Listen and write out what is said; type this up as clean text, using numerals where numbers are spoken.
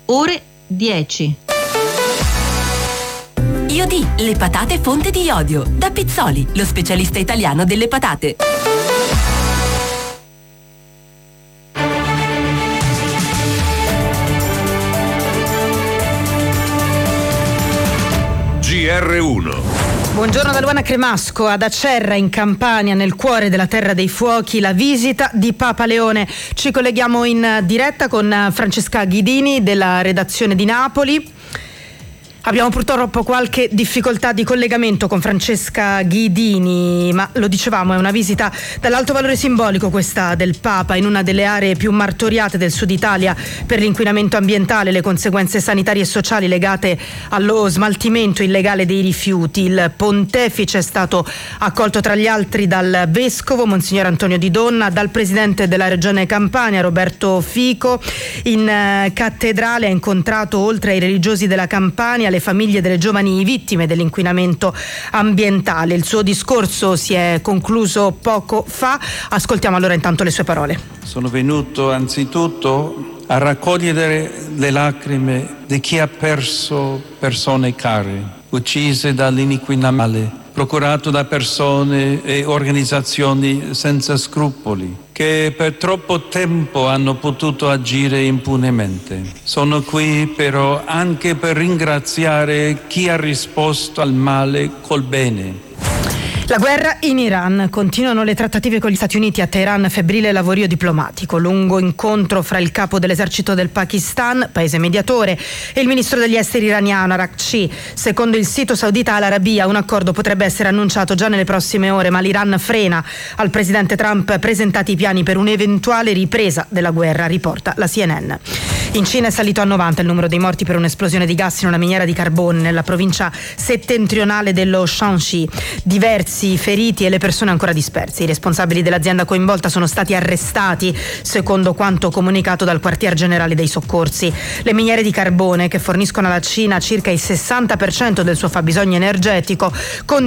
ore 10. Iodì, le patate fonte di iodio. Da Pizzoli, lo specialista italiano delle patate. GR1. Buongiorno da Luana Cremasco. Ad Acerra, in Campania, nel cuore della Terra dei Fuochi, la visita di Papa Leone. Ci colleghiamo in diretta con Francesca Ghidini della redazione di Napoli. Abbiamo purtroppo qualche difficoltà di collegamento con Francesca Ghidini, ma lo dicevamo, è una visita dall'alto valore simbolico questa del Papa in una delle aree più martoriate del sud Italia per l'inquinamento ambientale e le conseguenze sanitarie e sociali legate allo smaltimento illegale dei rifiuti. Il pontefice è stato accolto tra gli altri dal vescovo Monsignor Antonio Di Donna, dal presidente della regione Campania Roberto Fico. In cattedrale ha incontrato, oltre ai religiosi della Campania, le famiglie delle giovani vittime dell'inquinamento ambientale. Il suo discorso si è concluso poco fa. Ascoltiamo allora intanto le sue parole. Sono venuto anzitutto a raccogliere le lacrime di chi ha perso persone care, uccise dall'inquinamento procurato da persone e organizzazioni senza scrupoli, che per troppo tempo hanno potuto agire impunemente. Sono qui però anche per ringraziare chi ha risposto al male col bene. La guerra in Iran. Continuano le trattative con gli Stati Uniti a Teheran, febbrile lavorio diplomatico. Lungo incontro fra il capo dell'esercito del Pakistan, paese mediatore, e il ministro degli esteri iraniano Araghchi. Secondo il sito saudita Al Arabiya, un accordo potrebbe essere annunciato già nelle prossime ore, ma l'Iran frena al presidente Trump presentati i piani per un'eventuale ripresa della guerra, riporta la CNN. In Cina è salito a 90 il numero dei morti per un'esplosione di gas in una miniera di carbone nella provincia settentrionale dello Shanxi. Diversi feriti e le persone ancora disperse. I responsabili dell'azienda coinvolta sono stati arrestati, secondo quanto comunicato dal quartier generale dei soccorsi. Le miniere di carbone, che forniscono alla Cina circa il 60% del suo fabbisogno energetico,